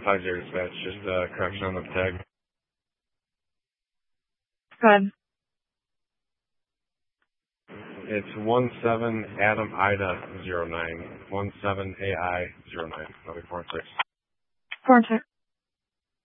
750 dispatch, just correction on the tag. Go ahead. It's 17 Adam Ida 09. 17 AI 09. That'll be 4 and 6. 4 and 6.